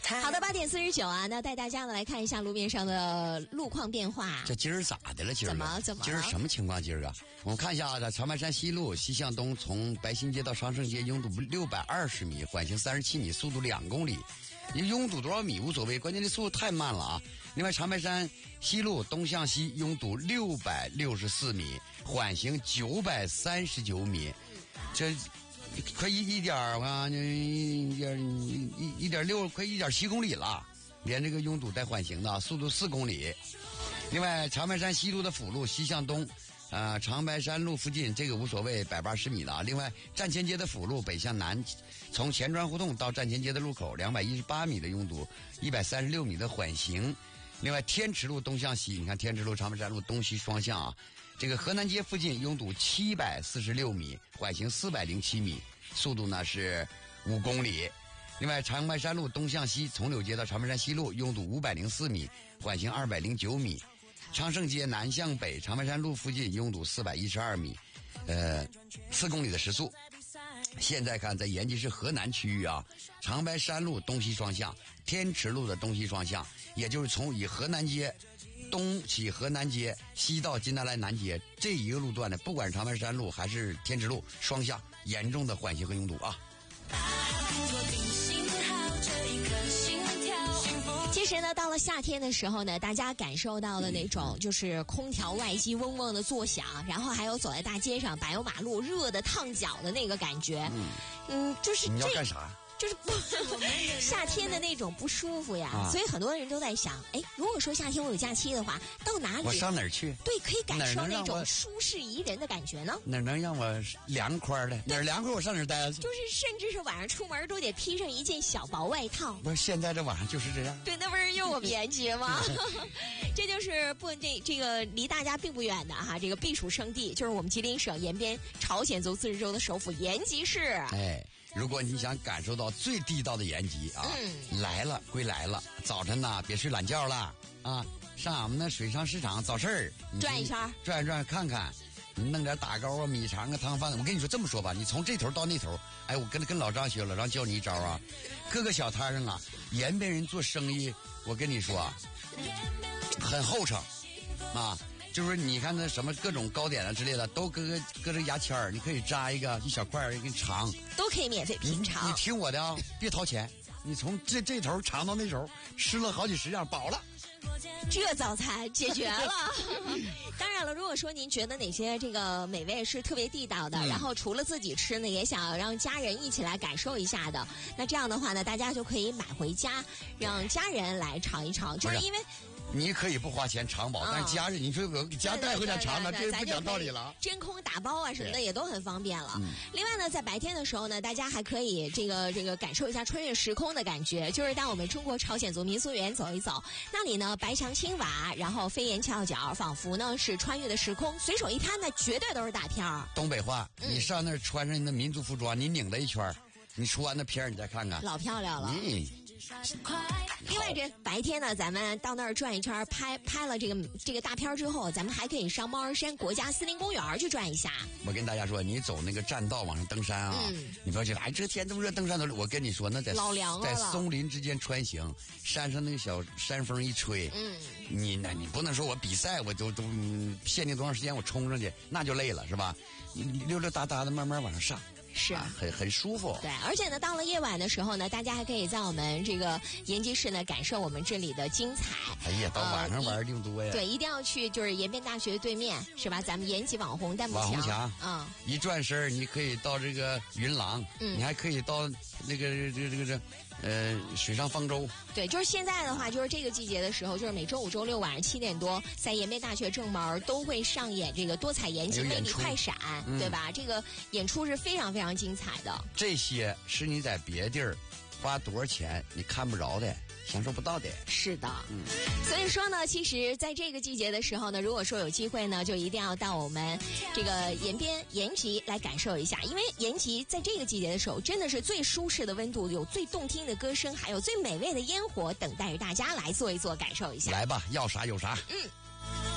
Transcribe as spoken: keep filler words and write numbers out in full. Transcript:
好的，八点四十九啊，那带大家呢来看一下路面上的路况变化。 这今儿咋的了？今儿怎么怎么？ 今儿什么情况？今儿啊，我们看一下啊，在长白山西路西向东，从白新街到长盛街拥堵六百二十米，缓行三十七米，速度两公里。你拥堵多少米无所谓，关键这速度太慢了啊！另外，长白山西路东向西拥堵六百六十四米，缓行九百三十九米，这快一一点啊，一点一一点六，快一点七公里了，连这个拥堵带缓行的，速度四公里。另外，长白山西路的辅路西向东。呃，长白山路附近这个无所谓，百八十米了。另外，站前街的辅路北向南，从前庄胡同到站前街的路口，两百一十八米的拥堵，一百三十六米的缓行。另外，天池路东向西，你看天池路、长白山路东西双向啊。这个河南街附近拥堵七百四十六米，缓行四百零七米，速度呢是五公里。另外，长白山路东向西，从柳街到长白山西路拥堵五百零四米，缓行二百零九米。长盛街南向北，长白山路附近拥堵四百一十二米，呃，四公里的时速。现在看在延吉市河南区域啊，长白山路东西双向，天池路的东西双向，也就是从以河南街东起河南街，西到金达莱南街这一个路段呢，不管是长白山路还是天池路双向，严重的缓行和拥堵啊。 其实呢，到了夏天的时候呢，大家感受到的那种就是空调外机嗡嗡的作响，然后还有走在大街上柏油马路热的烫脚的那个感觉，嗯，嗯就是这你要干啥？ 就是不夏天的那种不舒服呀、啊，所以很多人都在想，哎，如果说夏天我有假期的话，到哪里我上哪儿去？ 对，可以感受那种舒适宜人的感觉呢？ 哪能让我凉快的？哪儿凉快我上哪儿待去？ 就是甚至是晚上出门都得披上一件小薄外套。 不是，现在这晚上就是这样。 对，那不是又我们延吉吗？这就是不这这个离大家并不远的哈，这个避暑胜地就是我们吉林省延边朝鲜族自治州的首府延吉市。 哎。如果你想感受到最地道的延吉啊、嗯，来了归来了，早晨呐别睡懒觉了啊，上俺们那水上市场早市儿转一圈， 转一转看看，你弄点打糕啊、米肠啊、汤饭。我跟你说这么说吧，你从这头到那头，哎，我跟跟老张学，老张教你一招啊，各个小摊上啊，延边人做生意，我跟你说啊，很厚诚啊。就是你看那什么各种糕点啊之类的，都搁个搁这牙签儿，你可以扎一个一小块儿给你尝， 都可以免费品尝。 你, 你听我的啊，别掏钱，你从这这头尝到那头，吃了好几十样，饱了。 这早餐解决了。当然了，如果说您觉得哪些这个美味是特别地道的、嗯，然后除了自己吃呢，也想让家人一起来感受一下的，那这样的话呢，大家就可以买回家，让家人来尝一尝，就是因为。 你可以不花钱尝饱、哦，但是家人你说我家带回家尝尝，这不讲道理了。 真空打包啊什么的也都很方便了、嗯。另外呢，在白天的时候呢，大家还可以这个这个感受一下穿越时空的感觉，就是到我们中国朝鲜族民俗园走一走，那里呢白墙青瓦，然后飞檐翘角，仿佛呢是穿越的时空，随手一摊呢绝对都是大片儿。 东北话，嗯、你上那儿穿上你的民族服装，你拧了一圈，你出完那片儿你再看看， 老漂亮了。 嗯。 另外，这白天呢，咱们到那儿转一圈，拍拍了这个这个大片之后，咱们还可以上猫儿山国家森林公园去转一下。 我跟大家说，你走那个栈道往上登山啊，嗯、你不要觉得哎，这天这么热，登山都我跟你说，那在老凉了， 在松林之间穿行，山上那个小山风一吹，嗯，你那你不能说我比赛我都都、嗯、限定多长时间我冲上去，那就累了是吧？你溜溜达达的慢慢往上上。 是、 啊、很很舒服。 对，而且呢，到了夜晚的时候呢，大家还可以在我们这个延吉市呢感受我们这里的精彩。 哎呀，到晚上玩更多呀、呃。 对，一定要去，就是延边大学对面是吧？咱们延吉网红弹幕墙。 网红墙， 嗯， 一转身你可以到这个云廊，嗯，你还可以到那个这个这个这呃水上方舟。 对，就是现在的话，就是这个季节的时候，就是每周五、周六晚上七点多，在延边大学正门都会上演这个多彩延吉魅力快闪，对吧？这个演出是非常非常精彩的。 这些是你在别地儿花多少钱你看不着的，享受不到的。 是的，嗯，所以说呢，其实在这个季节的时候呢，如果说有机会呢，就一定要到我们这个延边延吉来感受一下，因为延吉在这个季节的时候，真的是最舒适的温度，有最动听的歌声，还有最美味的烟火，等待着大家来做一做，感受一下。 来吧，要啥有啥。 嗯。